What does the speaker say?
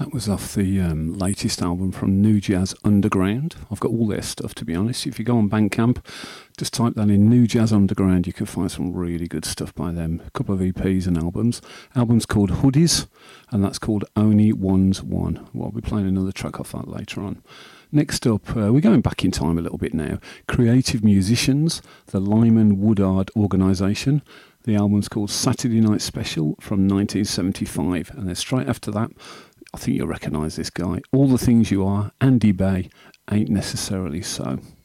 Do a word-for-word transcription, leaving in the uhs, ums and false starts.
That was off the um, latest album from New Jazz Underground. I've got all their stuff, to be honest. If you go on Bandcamp, just type that in, New Jazz Underground. You can find some really good stuff by them. A couple of E Ps and albums. Album's called Hoodies, and that's called Only One's One. Well, I'll be playing another track off that later on. Next up, uh, we're going back in time a little bit now. Creative Musicians, the Lyman Woodard Organisation. The album's called Saturday Night Special from nineteen seventy-five. And then straight after that, I think you'll recognise this guy. All the Things You Are, Andy Bay, Ain't Necessarily So.